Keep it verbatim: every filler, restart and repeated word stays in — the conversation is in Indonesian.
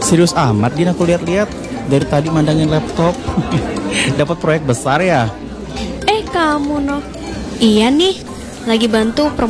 Serius amat Gin, aku lihat-lihat dari tadi mandangin laptop. Dapat proyek besar ya? Eh kamu noh. Iya nih, lagi bantu promosi